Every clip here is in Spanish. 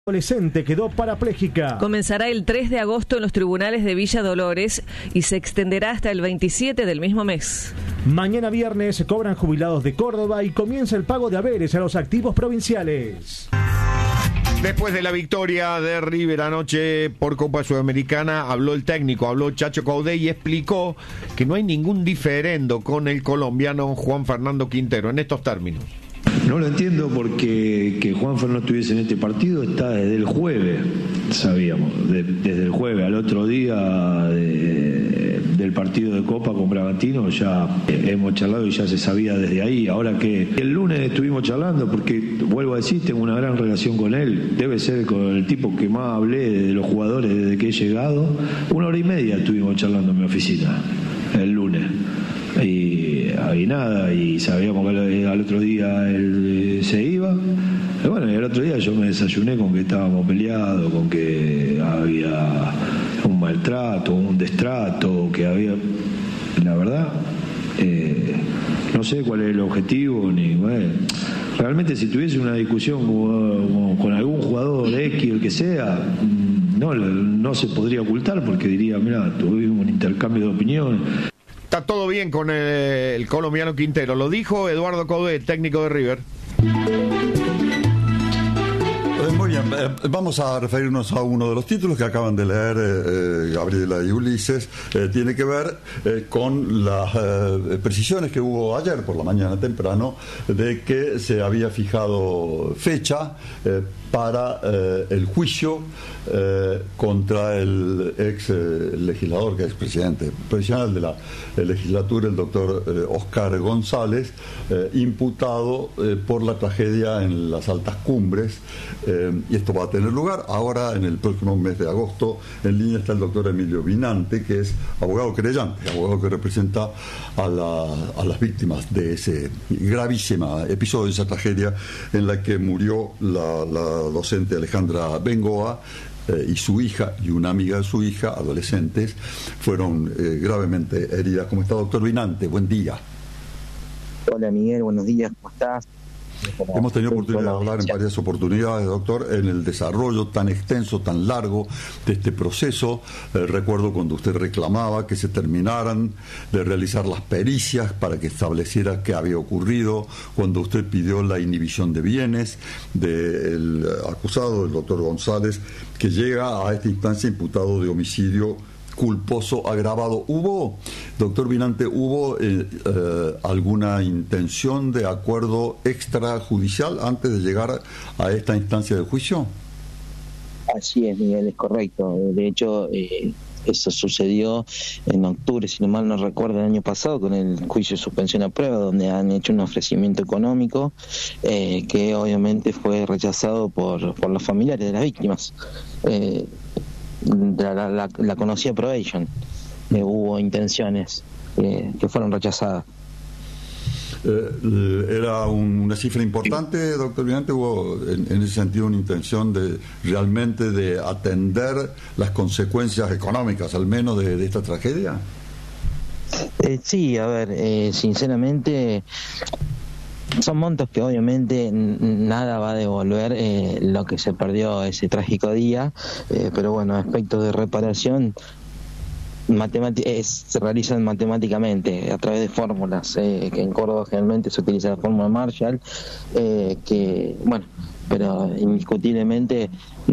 Adolescente quedó parapléjica. Comenzará el 3 de agosto en los tribunales de Villa Dolores y se extenderá hasta el 27 del mismo mes. Mañana viernes se cobran jubilados de Córdoba y comienza el pago de haberes a los activos provinciales. Después de la victoria de River anoche por Copa Sudamericana, habló el técnico, habló Chacho Coudet y explicó que no hay ningún diferendo con el colombiano Juan Fernando Quintero en estos términos. No lo entiendo porque que Juanfer no estuviese en este partido está desde el jueves, sabíamos, desde el jueves al otro día del partido de Copa con Bragantino ya hemos charlado y ya se sabía desde ahí. Ahora que el lunes estuvimos charlando, porque vuelvo a decir, tengo una gran relación con él, debe ser con el tipo que más hablé de los jugadores desde que he llegado. 1 hora y media estuvimos charlando en mi oficina el lunes. Y nada, y sabíamos que al otro día él se iba. Y bueno, y al otro día yo me desayuné con que estábamos peleados, con que había un maltrato, un destrato, que había. La verdad, no sé cuál es el objetivo, ni bueno. Realmente, si tuviese una discusión con algún jugador X, el que sea, no se podría ocultar, porque diría, mira, tuvimos un intercambio de opiniones. Está todo bien con el colombiano Quintero. Lo dijo Eduardo Coudet, técnico de River. Muy bien, vamos a referirnos a uno de los títulos que acaban de leer Gabriela y Ulises. Tiene que ver con las precisiones que hubo ayer por la mañana temprano de que se había fijado fecha para el juicio contra el ex legislador, que es presidente provisional de la legislatura, el doctor Oscar González, imputado por la tragedia en las Altas Cumbres. Y esto va a tener lugar ahora en el próximo mes de agosto. En línea está el doctor Emilio Vinante, que es abogado querellante, abogado que representa a las víctimas de ese gravísimo episodio, de esa tragedia en la que murió la docente Alejandra Bengoa y su hija y una amiga de su hija, adolescentes, fueron gravemente heridas. ¿Cómo está, doctor Vinante? Buen día. Hola, Miguel, buenos días, ¿cómo estás? Hemos tenido oportunidad de hablar en varias oportunidades, doctor, en el desarrollo tan extenso, tan largo de este proceso. Recuerdo cuando usted reclamaba que se terminaran de realizar las pericias para que estableciera qué había ocurrido, cuando usted pidió la inhibición de bienes del acusado, el doctor González, que llega a esta instancia imputado de homicidio culposo agravado. ¿Hubo, doctor Vinante, alguna intención de acuerdo extrajudicial antes de llegar a esta instancia de juicio? Así es, Miguel, es correcto. De hecho, eso sucedió en octubre, si no mal no recuerdo, el año pasado, con el juicio de suspensión a prueba, donde han hecho un ofrecimiento económico que obviamente fue rechazado por los familiares de las víctimas. La conocida probation, hubo intenciones que fueron rechazadas. ¿Era una cifra importante, doctor Vinante? ¿Hubo en ese sentido una intención de realmente de atender las consecuencias económicas, al menos, de esta tragedia? Sí, a ver, sinceramente son montos que obviamente nada va a devolver lo que se perdió ese trágico día, pero bueno, aspectos de reparación se realizan matemáticamente a través de fórmulas, que en Córdoba generalmente se utiliza la fórmula Marshall, que bueno, pero indiscutiblemente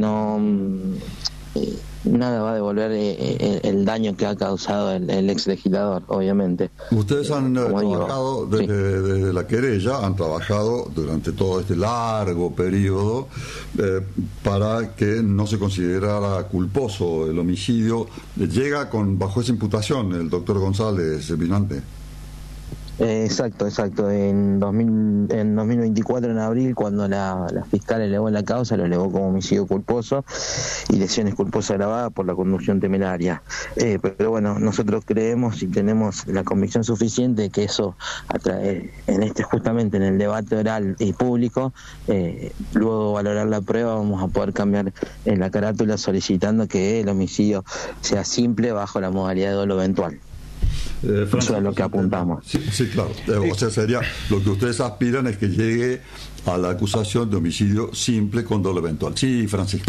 nada va a devolver el daño que ha causado el ex legislador, obviamente. Ustedes han trabajado desde la querella, han trabajado durante todo este largo periodo para que no se considerara culposo el homicidio. Llega bajo esa imputación el doctor González Vinante. Exacto. En 2024, en abril, cuando la fiscal elevó la causa, lo elevó como homicidio culposo y lesiones culposas agravadas por la conducción temeraria. Pero bueno, nosotros creemos y tenemos la convicción suficiente que eso, justamente en el debate oral y público, luego de valorar la prueba, vamos a poder cambiar en la carátula solicitando que el homicidio sea simple bajo la modalidad de dolo eventual. Eso es lo que apuntamos. Sí, claro. O sea, sería lo que ustedes aspiran es que llegue a la acusación de homicidio simple con dolo eventual. Sí, Francisco.